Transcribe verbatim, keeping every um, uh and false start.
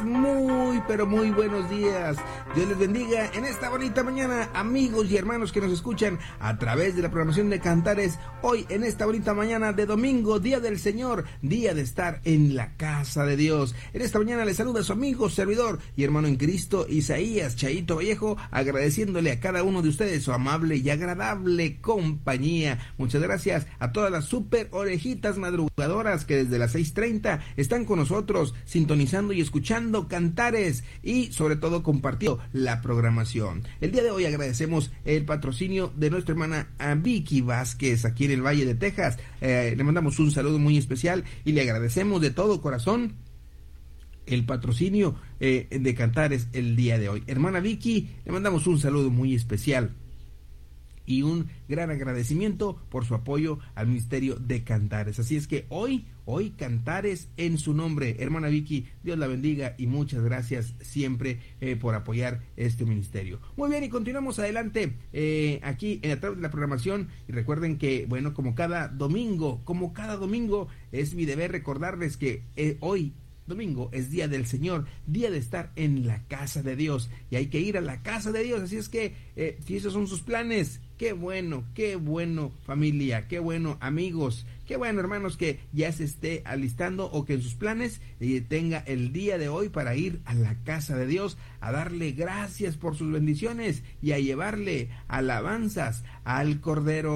días, muy, pero muy buenos días. Dios les bendiga en esta bonita mañana, amigos y hermanos que nos escuchan a través de la programación de Cantares. Hoy, en esta bonita mañana de domingo, día del Señor, día de estar en la casa de Dios. En esta mañana les saluda su amigo, servidor y hermano en Cristo, Isaías Chayito Vallejo, agradeciéndole a cada uno de ustedes su amable y agradable compañía. Muchas gracias a todas las super orejitas madrugadoras que desde las seis treinta están con nosotros, sintonizando y escuchando Cantares y sobre todo compartiendo la programación. El día de hoy agradecemos el patrocinio de nuestra hermana Vicky Vázquez aquí en el Valle de Texas. Eh, le mandamos un saludo muy especial y le agradecemos de todo corazón el patrocinio eh, de Cantares el día de hoy. Hermana Vicky, le mandamos un saludo muy especial y un gran agradecimiento por su apoyo al ministerio de Cantares. Así es que hoy, hoy Cantares en su nombre. Hermana Vicky, Dios la bendiga y muchas gracias siempre eh, por apoyar este ministerio. Muy bien, y continuamos adelante eh, aquí en a través de la programación. Y recuerden que, bueno, como cada domingo, como cada domingo, es mi deber recordarles que eh, hoy domingo es día del Señor, día de estar en la casa de Dios, y hay que ir a la casa de Dios. Así es que eh, si esos son sus planes, qué bueno, qué bueno familia, qué bueno amigos, qué bueno hermanos que ya se esté alistando o que en sus planes eh, tenga el día de hoy para ir a la casa de Dios, a darle gracias por sus bendiciones y a llevarle alabanzas al Cordero.